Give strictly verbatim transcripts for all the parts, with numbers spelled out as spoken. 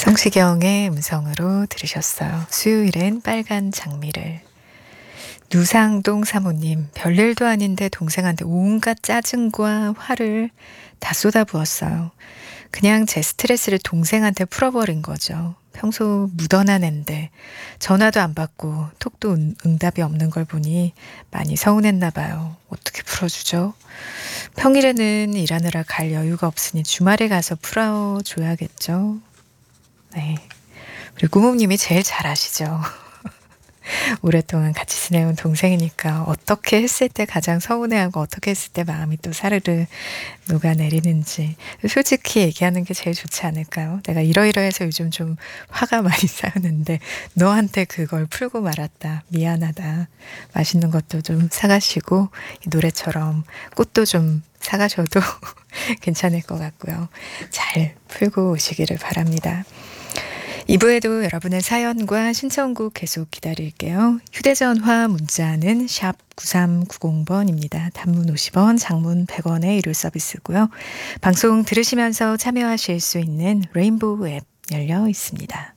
성시경의 음성으로 들으셨어요. 수요일엔 빨간 장미를. 누상동 사모님, 별일도 아닌데 동생한테 온갖 짜증과 화를 다 쏟아부었어요. 그냥 제 스트레스를 동생한테 풀어버린 거죠. 평소 묻어난 앤데 전화도 안 받고 톡도 응, 응답이 없는 걸 보니 많이 서운했나 봐요. 어떻게 풀어주죠? 평일에는 일하느라 갈 여유가 없으니 주말에 가서 풀어줘야겠죠. 네. 우리 꾸mom님이 제일 잘 아시죠. 오랫동안 같이 지내온 동생이니까 어떻게 했을 때 가장 서운해하고 어떻게 했을 때 마음이 또 사르르 녹아내리는지 솔직히 얘기하는 게 제일 좋지 않을까요? 내가 이러이러해서 요즘 좀 화가 많이 쌓였는데 너한테 그걸 풀고 말았다. 미안하다. 맛있는 것도 좀 사가시고 이 노래처럼 꽃도 좀 사가셔도 괜찮을 것 같고요. 잘 풀고 오시기를 바랍니다. 이 부에도 여러분의 사연과 신청곡 계속 기다릴게요. 휴대전화 문자는 샵 구삼구공 번입니다. 단문 오십 원, 장문 백 원의 유료 서비스고요. 방송 들으시면서 참여하실 수 있는 레인보우 앱 열려 있습니다.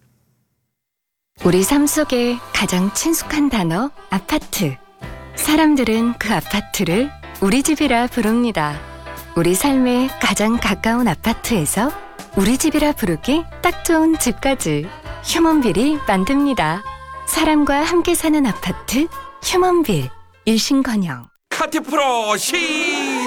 우리 삶 속에 가장 친숙한 단어 아파트. 사람들은 그 아파트를 우리 집이라 부릅니다. 우리 삶에 가장 가까운 아파트에서 우리 집이라 부르기 딱 좋은 집까지 휴먼빌이 만듭니다. 사람과 함께 사는 아파트 휴먼빌. 일신건영. 카티 프로 시